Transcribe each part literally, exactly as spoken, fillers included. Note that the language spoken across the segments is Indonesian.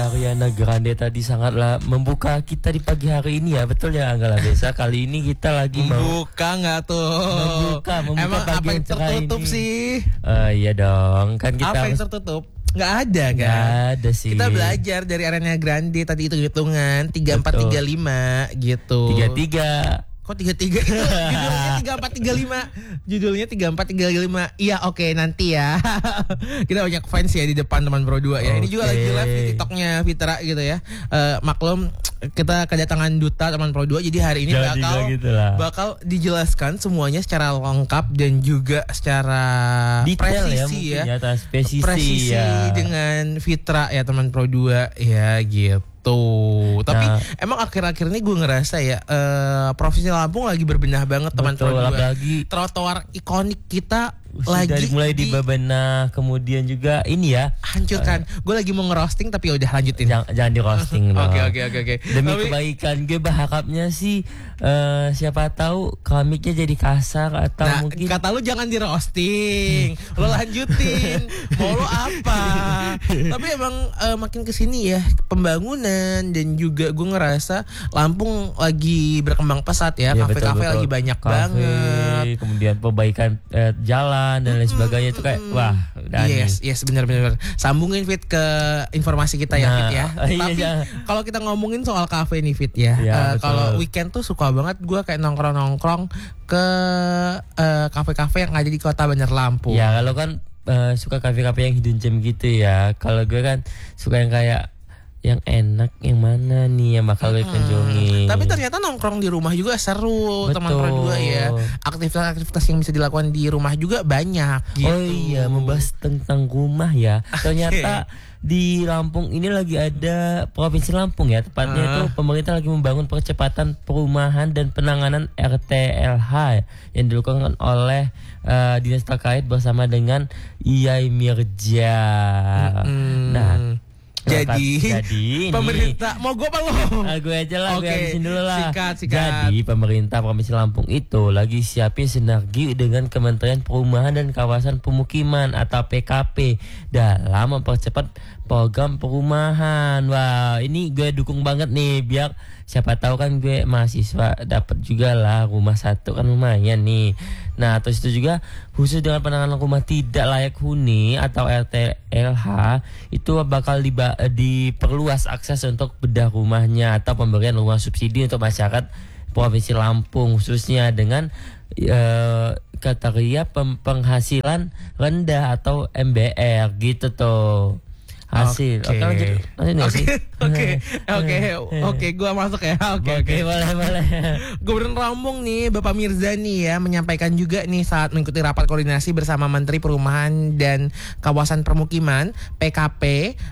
Ariana Grande tadi sangatlah membuka kita di pagi hari ini ya. Betul ya Anggala Desa. Kali ini kita lagi membuka nggak tuh? Membuka, membuka Emang apa yang tertutup ini sih? Uh, iya dong. Kan kita apa harus... yang tertutup? Nggak ada kan? Nggak ada sih. Kita belajar dari Ariana Grande tadi itu hitungan tiga empat tiga lima gitu. tiga tiga Kok tiga tiga itu judulnya tiga empat tiga lima. Judulnya tiga empat tiga lima. Iya oke okay, nanti ya. Kita banyak fans ya di depan teman Pro dua ya. Okay. Ini juga lagi live di TikToknya Fitra gitu ya. Uh, maklum kita kedatangan duta teman Pro dua. Jadi hari ini Jangan bakal gitu bakal dijelaskan semuanya secara lengkap dan juga secara detail presisi ya. ya. Presisi, presisi ya. Dengan Fitra ya teman Pro dua ya gitu. Tuh, tapi nah, emang akhir-akhir ini gue ngerasa ya uh, Provinsi Lampung lagi berbenah banget teman Pro dua. Lagi trotoar ikonik kita Sudah lagi mulai di dibebenah, kemudian juga ini ya hancurkan. Uh, gue lagi mau ngerosting tapi ya udah lanjutin. Jangan, jangan di roasting. Oke oke oke oke. Demi tapi, kebaikan gue berharapnya sih uh, siapa tahu komiknya jadi kasar atau nah, mungkin kata lu jangan di roasting, lo lanjutin. Mau lo apa? Tapi emang uh, makin kesini ya pembangunan dan juga gue ngerasa Lampung lagi berkembang pesat ya. ya kafe-kafe lagi banyak kafe, banget. Kemudian perbaikan uh, jalan dan lain sebagainya itu kayak wah udah yes yes benar-benar sambungin Fit ke informasi kita ya nah, Fit ya. Tapi iya, kalau kita ngomongin soal kafe nih Fit ya, ya uh, kalau weekend tuh suka banget gue kayak nongkrong-nongkrong ke uh, kafe-kafe yang ada di Kota Bandar Lampung. Ya kalau kan uh, suka kafe-kafe yang hidden gem gitu ya. Kalau gue kan suka yang kayak yang enak yang mana nih yang bakal gue kunjungi. Tapi ternyata nongkrong di rumah juga seru. Betul. Teman Pro dua ya. Aktivitas-aktivitas yang bisa dilakukan di rumah juga banyak gitu. Oh iya, membahas tentang rumah ya. Ternyata di Lampung ini lagi ada Provinsi Lampung ya. Tepatnya uh. itu pemerintah lagi membangun percepatan perumahan dan penanganan R T L H yang dilakukan oleh uh, dinas terkait bersama dengan Iyai Mirja. Hmm. Nah, Jadi, jadi pemerintah ini, mau gue apa lo? Nah, gue aja lah, okay. gue habisin dulu lah. Sikat, sikat. Jadi pemerintah Provinsi Lampung itu lagi siapin sinergi dengan Kementerian Perumahan dan Kawasan Pemukiman atau P K P dalam mempercepat program perumahan. Wah, ini gue dukung banget nih biar siapa tahu kan gue mahasiswa dapat juga lah rumah satu kan lumayan nih. Nah terus itu juga khusus dengan penanganan rumah tidak layak huni atau R T L H itu bakal diba- diperluas akses untuk bedah rumahnya atau pemberian rumah subsidi untuk masyarakat Provinsi Lampung khususnya dengan uh, kriteria penghasilan rendah atau M B R gitu tuh. Hasil. Oke, oke, oke, oke, oke, gua masuk ya. Oke, oke, boleh, boleh. Gubernur Lampung nih, Bapak Mirza nih ya, menyampaikan juga nih saat mengikuti rapat koordinasi bersama Menteri Perumahan dan Kawasan Permukiman P K P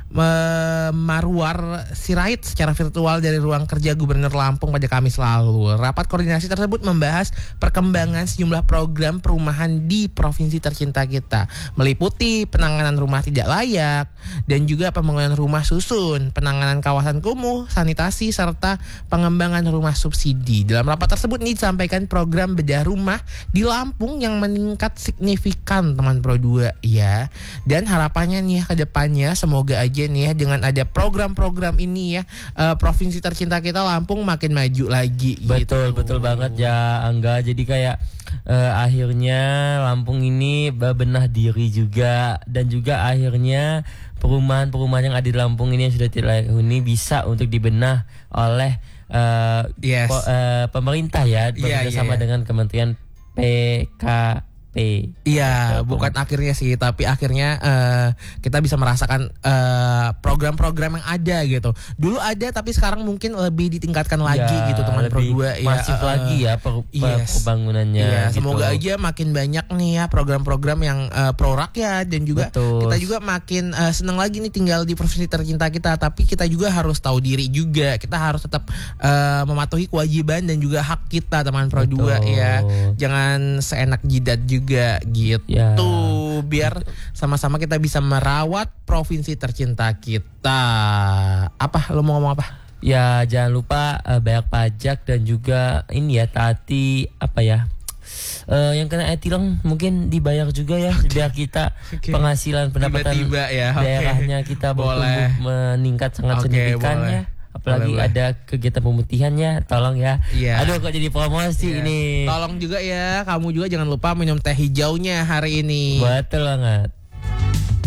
Marwar Sirait secara virtual dari ruang kerja Gubernur Lampung pada Kamis lalu. Rapat koordinasi tersebut membahas perkembangan sejumlah program perumahan di provinsi tercinta kita, meliputi penanganan rumah tidak layak dan juga pembangunan rumah susun, penanganan kawasan kumuh, sanitasi, serta pengembangan rumah subsidi. Dalam rapat tersebut nih disampaikan program bedah rumah di Lampung yang meningkat signifikan teman Pro dua ya. Dan harapannya nih ya ke depannya semoga aja nih ya dengan ada program-program ini ya uh, provinsi tercinta kita Lampung makin maju lagi. Betul, gitu. Betul banget ya Angga. Jadi kayak uh, akhirnya Lampung ini bebenah diri juga dan juga akhirnya perumahan-perumahan yang ada di Lampung ini yang sudah tidak layak huni bisa untuk dibenah oleh uh, yes. po, uh, pemerintah ya bekerjasama yeah, yeah. dengan Kementerian P K P. Iya, bukan akhirnya sih, tapi akhirnya uh, kita bisa merasakan uh, program-program yang ada gitu. Dulu ada, tapi sekarang mungkin lebih ditingkatkan lagi ya, gitu teman Pro dua. Masif ya, uh, lagi ya per, yes. pembangunannya. Iya, gitu. Semoga aja makin banyak nih ya program-program yang uh, pro rakyat dan juga Betul. kita juga makin uh, senang lagi nih tinggal di provinsi tercinta kita. Tapi kita juga harus tahu diri juga. Kita harus tetap uh, mematuhi kewajiban dan juga hak kita teman Pro dua ya. Jangan seenak jidat juga. juga gitu ya. Biar sama-sama kita bisa merawat provinsi tercinta kita. Apa lo mau ngomong apa? Ya jangan lupa uh, bayar pajak dan juga ini ya taati apa ya uh, yang kena e-tilang mungkin dibayar juga ya biar kita okay. penghasilan pendapatan Tiba-tiba ya, okay. daerahnya kita bertumbuh meningkat sangat okay, signifikan ya. Apalagi boleh, ada boleh. kegiatan pemutihan ya, tolong ya. Yeah. Aduh kok jadi promosi yeah. ini. Tolong juga ya, kamu juga jangan lupa minum teh hijaunya hari ini. Betul banget.